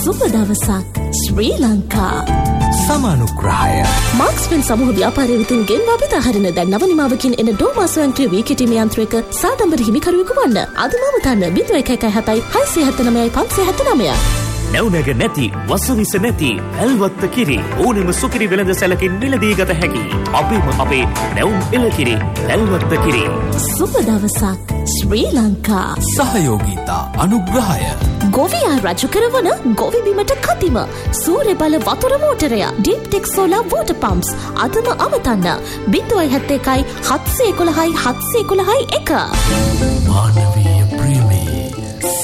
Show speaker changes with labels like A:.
A: සුබ දවසක් ශ්‍රී ලංකා.
B: සමානුග්‍රහය
A: මාක්ස්පෙන් සමූහ ව්‍යාපාරය වෙතින් ගෙන්වා බෙදා හරින දැන් නව නිමාවකින් එන ඩෝමා ස්වයංක්‍රීය වී කිටීම යන්ත්‍රයක සාදම්බර හිමිකරුවෙකු වන්න. අදම තන්න 0117
C: නැවුනග නැති වසවිස නැති ඇල්වත්ත කිරි ඕනෙම සුකිරි වෙළඳ සැලකින් මිලදී ගත හැකි අපේ නැවුම් එළකිරි ඇල්වත්ත කිරි.
A: සුබ දවසක් ශ්‍රී ලංකා.
B: සහයෝගීතා අනුග්‍රහය
A: ගොවියා රජු කරවන ගොවි බිමට කතිම සූර්ය බල වතුර මෝටරය ඩීප්ටෙක් සෝලාර් වෝටර් පම්ප්ස් අදම අමතන්න 071 711 711 1.
B: මානවී